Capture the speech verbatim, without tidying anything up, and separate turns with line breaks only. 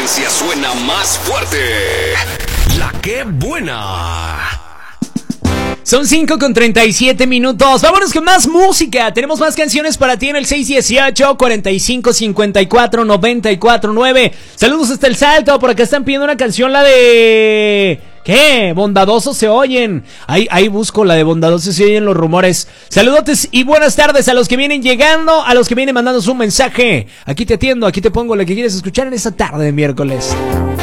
frecuencia suena más fuerte. La que buena.
Son cinco con treinta y siete minutos. Vámonos con más música. Tenemos más canciones para ti en el seis dieciocho, cuarenta y cinco, cincuenta y cuatro, noventa y cuatro, nueve. Saludos hasta El Salto. Por acá están pidiendo una canción, la de... ¿Qué? Bondadosos se oyen. Ahí, ahí busco la de Bondadosos se oyen los rumores. Saludotes y buenas tardes a los que vienen llegando, a los que vienen mandando su mensaje. Aquí te atiendo, aquí te pongo lo que quieres escuchar en esta tarde de miércoles.